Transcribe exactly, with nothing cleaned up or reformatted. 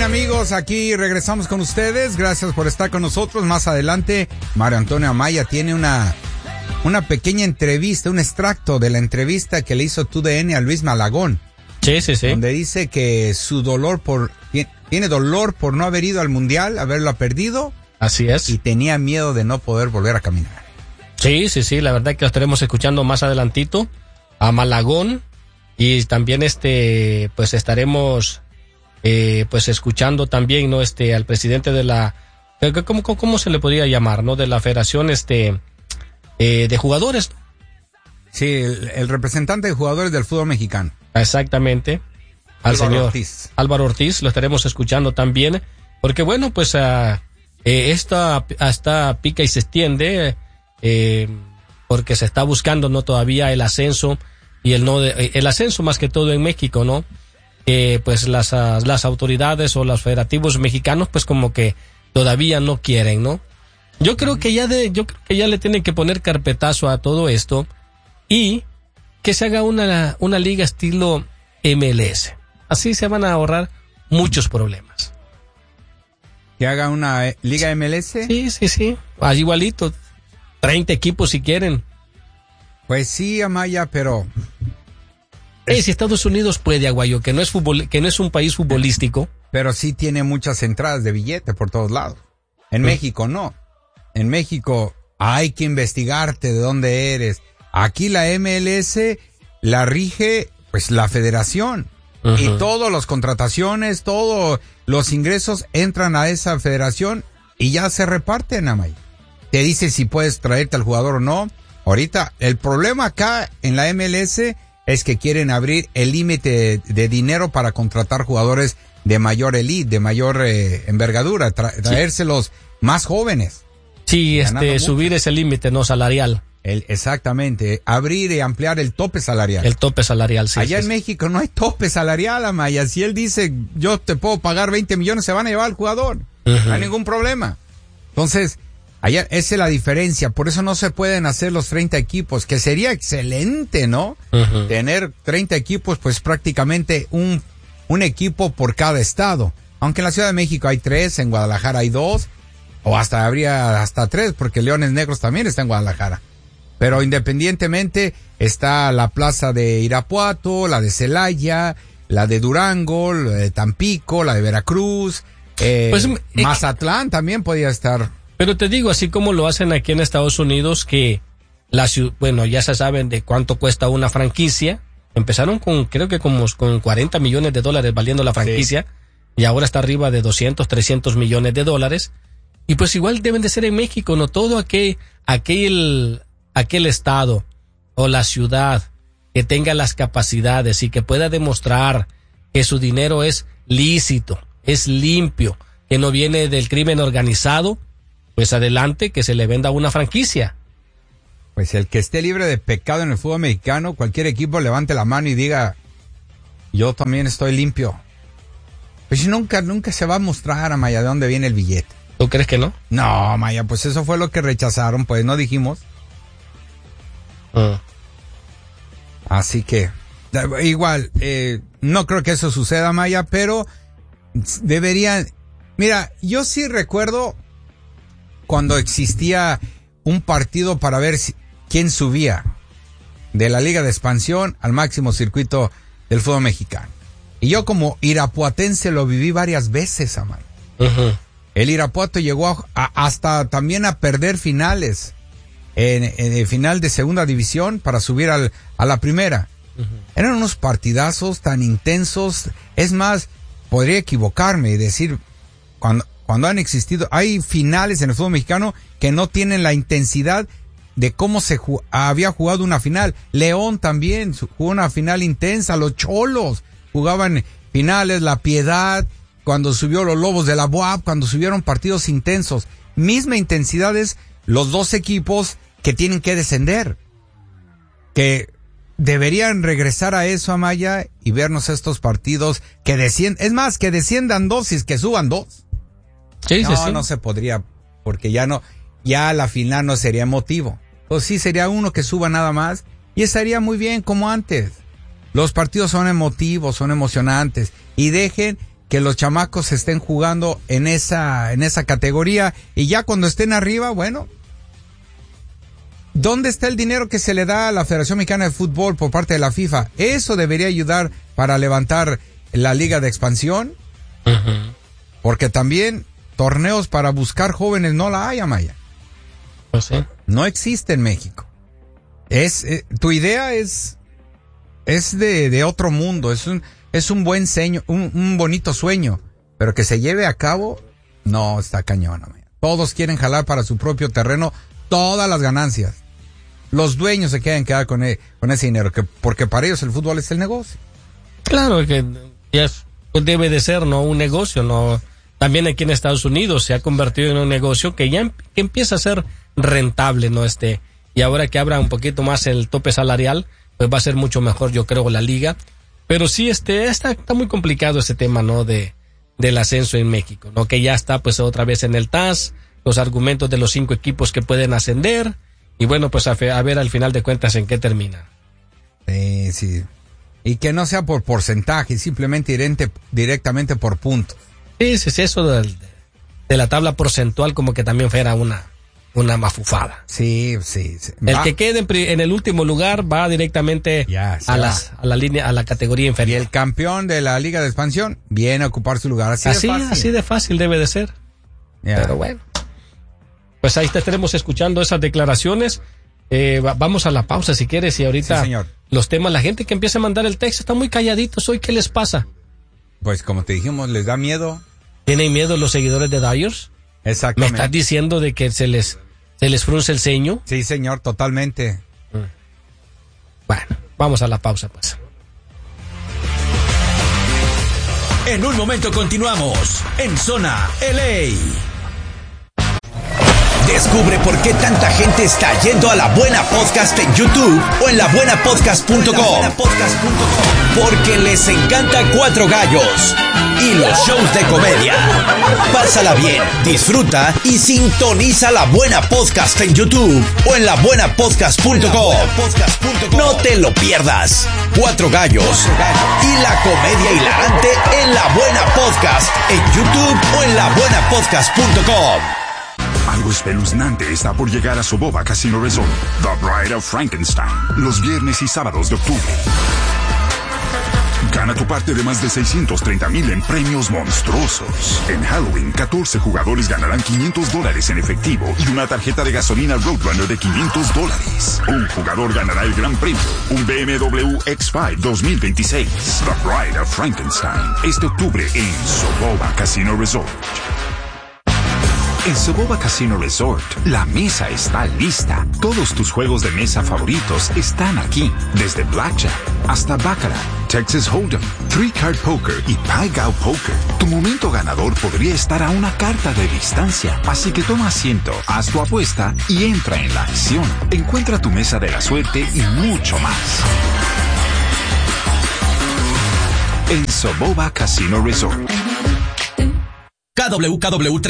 amigos, aquí regresamos con ustedes. Gracias por estar con nosotros. Más adelante, Mario Antonio Amaya tiene una, una pequeña entrevista, un extracto de la entrevista que le hizo T U D N a Luis Malagón. Sí, sí, sí. Donde dice que su dolor por, tiene dolor por no haber ido al Mundial, haberlo perdido. Así es. Y tenía miedo de no poder volver a caminar. Sí, sí, sí, la verdad que lo estaremos escuchando más adelantito a Malagón y también este, pues estaremos eh, pues escuchando también, ¿no? Este, al presidente de la, ¿cómo, cómo, cómo se le podría llamar, no? De la Federación, este, eh, de jugadores. Sí, el, el representante de jugadores del fútbol mexicano. Exactamente. Al Álvaro señor Ortiz. Álvaro Ortiz, lo estaremos escuchando también, porque bueno, pues uh, eh, esta hasta pica y se extiende, eh, porque se está buscando no todavía el ascenso y el no de, el ascenso más que todo en México, ¿no? Eh, pues las uh, las autoridades o los federativos mexicanos pues como que todavía no quieren, ¿no? Yo creo que ya de yo creo que ya le tienen que poner carpetazo a todo esto y que se haga una una liga estilo M L S. Así se van a ahorrar muchos problemas. ¿Que haga una eh, liga M L S? Sí, sí, sí. Ah, igualito. treinta equipos si quieren. Pues sí, Amaya, pero... Eh, si Estados Unidos puede, Aguayo, que no es fútbol, que no es un país futbolístico. Pero sí tiene muchas entradas de billete por todos lados. En ¿Eh? México no. En México hay que investigarte de dónde eres. Aquí la M L S la rige pues la federación. Uh-huh. Y todas las contrataciones, todos los ingresos entran a esa federación y ya se reparten, Amaya. Te dice si puedes traerte al jugador o no. Ahorita, el problema acá en la M L S es que quieren abrir el límite de, de dinero para contratar jugadores de mayor elite, de mayor eh, envergadura, tra- traérselos sí. más jóvenes. Sí, este, subir ese límite no salarial. El, exactamente, abrir y ampliar el tope salarial. El tope salarial, sí. Allá sí, en sí. México no hay tope salarial, Amaya. Si él dice, yo te puedo pagar veinte millones, se van a llevar al jugador. Uh-huh. No hay ningún problema. Entonces, allá, esa es la diferencia. Por eso no se pueden hacer los treinta equipos, que sería excelente, ¿no? Uh-huh. Tener treinta equipos, pues prácticamente un, un equipo por cada estado. Aunque en la Ciudad de México hay tres, en Guadalajara hay dos, o hasta habría hasta tres, porque Leones Negros también está en Guadalajara. Pero independientemente está la plaza de Irapuato, la de Celaya, la de Durango, la de Tampico, la de Veracruz, eh, pues, eh, Mazatlán también podía estar. Pero te digo, así como lo hacen aquí en Estados Unidos, que la ciudad, bueno, ya se saben de cuánto cuesta una franquicia. Empezaron con, creo que como con cuarenta millones de dólares valiendo la franquicia, sí. Y ahora está arriba de doscientos, trescientos millones de dólares. Y pues igual deben de ser en México, ¿no? Todo aquel, aquel, aquel estado o la ciudad que tenga las capacidades y que pueda demostrar que su dinero es lícito, es limpio, que no viene del crimen organizado, pues adelante, que se le venda una franquicia. Pues el que esté libre de pecado en el fútbol mexicano, cualquier equipo levante la mano y diga, yo también estoy limpio. Pues nunca, nunca se va a mostrar, Amaya, de dónde viene el billete. ¿Tú crees que no? No, Amaya, pues eso fue lo que rechazaron, pues no dijimos. Uh. Así que, igual, eh, no creo que eso suceda, Amaya, pero deberían, mira, yo sí recuerdo cuando existía un partido para ver si, quién subía de la Liga de Expansión al máximo circuito del fútbol mexicano. Y yo como irapuatense lo viví varias veces, Amaya. Uh-huh. El Irapuato llegó a, a, hasta también a perder finales en, en el final de segunda división para subir al, a la primera. Uh-huh. Eran unos partidazos tan intensos. Es más, podría equivocarme y decir, cuando, cuando han existido, hay finales en el fútbol mexicano que no tienen la intensidad de cómo se ju- había jugado una final. León también jugó una final intensa, los Cholos jugaban finales, La Piedad, cuando subió los Lobos de la B U A P, cuando subieron partidos intensos. Misma intensidad es los dos equipos que tienen que descender. Que deberían regresar a eso, Amaya, y vernos estos partidos que desciendan. Es más, que desciendan dos y que suban dos. Sí, no, sí, sí. No se podría, porque ya no, ya la final no sería emotivo. Pues sí, sería uno que suba nada más y estaría muy bien como antes. Los partidos son emotivos, son emocionantes y dejen que los chamacos estén jugando en esa, en esa categoría, y ya cuando estén arriba, bueno, ¿dónde está el dinero que se le da a la Federación Mexicana de Fútbol por parte de la FIFA? Eso debería ayudar para levantar la liga de expansión, uh-huh. porque también torneos para buscar jóvenes no la hay, Amaya. Pues sí. No existe en México. Es, eh, tu idea es, es de, de otro mundo, es un, es un buen sueño, un, un bonito sueño, pero que se lleve a cabo, no, está cañón, Amaya. Todos quieren jalar para su propio terreno todas las ganancias. Los dueños se quieren quedar con, el, con ese dinero, que, porque para ellos el fútbol es el negocio. Claro que ya debe de ser, ¿no? Un negocio, ¿no? También aquí en Estados Unidos se ha convertido en un negocio que ya que empieza a ser rentable, ¿no? Este, y ahora que abra un poquito más el tope salarial, pues va a ser mucho mejor, yo creo, la liga. Pero sí, este, está, está muy complicado este tema, ¿no? De, del ascenso en México, ¿no? Que ya está, pues, otra vez en el T A S, los argumentos de los cinco equipos que pueden ascender, y bueno, pues, a, fe, a ver al final de cuentas en qué termina. Sí, sí. Y que no sea por porcentaje, simplemente dirente, directamente por puntos. Sí, sí, sí, eso de, de la tabla porcentual como que también fuera una, una mafufada. Sí, sí, sí. El va. que quede en, en el último lugar va directamente ya, a, las, a la línea, a la categoría inferior. Y el campeón de la Liga de Expansión viene a ocupar su lugar. Así, así de fácil. Así de fácil debe de ser. Ya. Pero bueno. Pues ahí te estaremos escuchando esas declaraciones. Eh, va, vamos a la pausa si quieres, y ahorita sí, señor. Los temas, la gente que empieza a mandar el texto está muy calladitos hoy, ¿qué les pasa? Pues como te dijimos, les da miedo. ¿Tienen miedo los seguidores de Dyers? Exactamente. ¿Me estás diciendo de que se les, se les frunce el ceño? Sí, señor, totalmente. Mm. Bueno, vamos a la pausa, pues. En un momento continuamos en Zona L A. Descubre por qué tanta gente está yendo a La Buena Podcast en YouTube o en la buena podcast punto com. Porque les encanta Cuatro Gallos y los shows de comedia. Pásala bien, disfruta y sintoniza La Buena Podcast en YouTube o en la buena podcast punto com. No te lo pierdas. Cuatro Gallos y la comedia hilarante en La Buena Podcast en YouTube o en la buena podcast punto com. Algo espeluznante está por llegar a Soboba Casino Resort, The Bride of Frankenstein, los viernes y sábados de octubre. Gana tu parte de más de seiscientos treinta mil en premios monstruosos. En Halloween, catorce jugadores ganarán quinientos dólares en efectivo y una tarjeta de gasolina Roadrunner de quinientos dólares. Un jugador ganará el gran premio, un B M W X cinco dos mil veintiséis. The Bride of Frankenstein, este octubre en Soboba Casino Resort. En Soboba Casino Resort, la mesa está lista. Todos tus juegos de mesa favoritos están aquí. Desde Blackjack hasta Baccarat, Texas Hold'em, Three Card Poker y Pai Gow Poker. Tu momento ganador podría estar a una carta de distancia. Así que toma asiento, haz tu apuesta y entra en la acción. Encuentra tu mesa de la suerte y mucho más. En Soboba Casino Resort. K W K W